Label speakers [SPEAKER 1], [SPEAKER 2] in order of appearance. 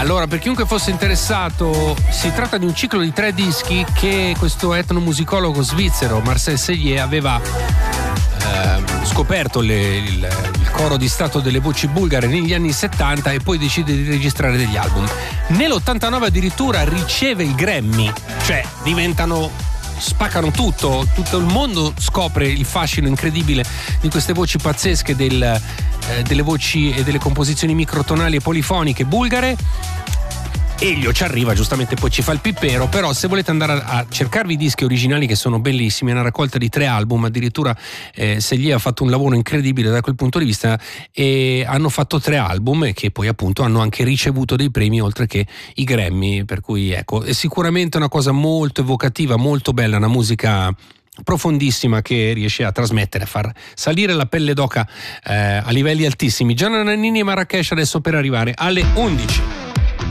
[SPEAKER 1] Allora, per chiunque fosse interessato, si tratta di un ciclo di 3 dischi che questo etnomusicologo svizzero Marcel Sellier aveva scoperto il coro di stato delle voci bulgare negli anni 70 e poi decide di registrare degli album. Nell'89 addirittura riceve il Grammy, cioè spaccano tutto il mondo scopre il fascino incredibile di queste voci pazzesche delle voci e delle composizioni microtonali e polifoniche bulgare. Elio ci arriva, giustamente poi ci fa il pippero, però se volete andare a cercarvi i dischi originali, che sono bellissimi, è una raccolta di 3 album, addirittura Sellier ha fatto un lavoro incredibile da quel punto di vista, e hanno fatto 3 album che poi appunto hanno anche ricevuto dei premi oltre che i Grammy, per cui ecco, è sicuramente una cosa molto evocativa, molto bella, una musica profondissima che riesce a trasmettere, a far salire la pelle d'oca a livelli altissimi. Gianna Nannini e Marrakesh adesso per arrivare alle 11.